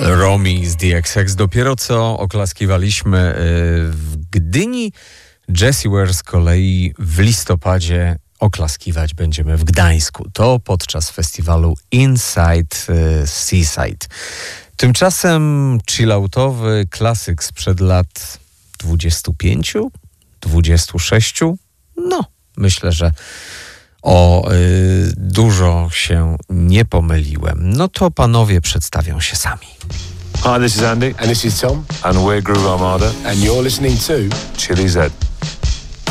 Romy z DXX. Dopiero co oklaskiwaliśmy w Gdyni. Jessie Ware z kolei w listopadzie oklaskiwać będziemy w Gdańsku. To podczas festiwalu Inside Seaside. Tymczasem chilloutowy klasyk sprzed lat 25, 26. No, myślę, że dużo się nie pomyliłem. No to panowie przedstawią się sami. Hi, this is Andy. And this is Tom. And we're Groove Armada. And you're listening to Chili Z.